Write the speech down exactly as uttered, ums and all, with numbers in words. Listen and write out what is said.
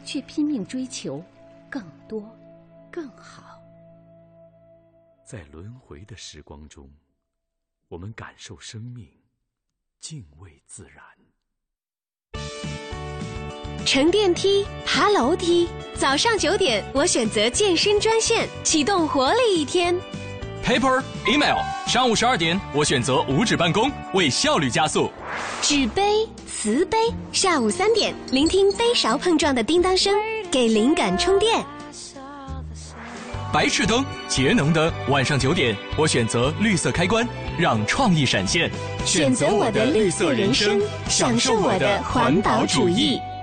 却拼命追求更多、更好。 在轮回的时光中，我们感受生命，敬畏自然。 乘电梯，爬楼梯，早上九点，我选择健身专线，启动活力一天。 Paper, email， 上午十二点，我选择无纸办公，为效率加速。 纸杯、瓷杯，下午三点，聆听杯勺碰撞的叮当声，给灵感充电。 白炽灯，节能灯，晚上九点，我选择绿色开关，让创意闪现。 选择我的绿色人生，享受我的环保主义。